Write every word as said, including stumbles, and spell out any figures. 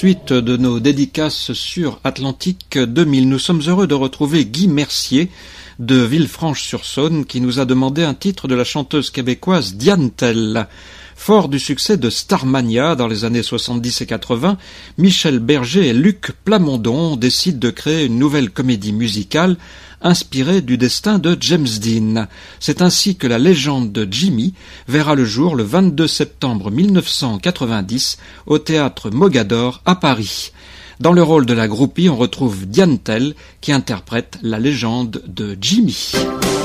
suite de nos dédicaces sur Atlantique deux mille, nous sommes heureux de retrouver Guy Mercier de Villefranche-sur-Saône qui nous a demandé un titre de la chanteuse québécoise Diane Tell. Fort du succès de Starmania dans les années soixante-dix et quatre-vingts, Michel Berger et Luc Plamondon décident de créer une nouvelle comédie musicale inspirée du destin de James Dean. C'est ainsi que la légende de Jimmy verra le jour le vingt-deux septembre mille neuf cent quatre-vingt-dix au théâtre Mogador à Paris. Dans le rôle de la groupie, on retrouve Diane Tell qui interprète la légende de Jimmy.